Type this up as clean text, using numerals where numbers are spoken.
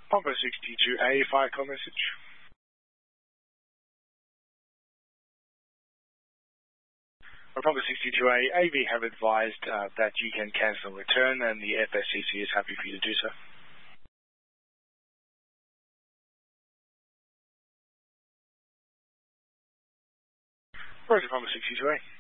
Papa 62A, fire call message. Papa 62A, AV have advised that you can cancel return and the FSCC is happy for you to do so. Roger, Papa 62A.